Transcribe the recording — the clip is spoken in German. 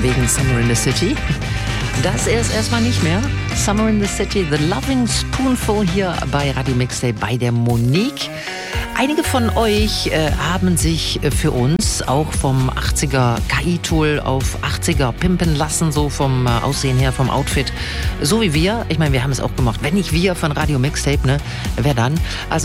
wegen Summer in the City. Das erstmal nicht mehr. Summer in the City, The Loving Spoonful hier bei Radio Mixtape bei der Monique. Einige von euch haben sich für uns auch vom 80er KI-Tool auf 80er pimpen lassen, so vom Aussehen her, vom Outfit. So wie wir. Ich meine, wir haben es auch gemacht. Wenn nicht wir von Radio Mixtape, ne? Wer dann? Also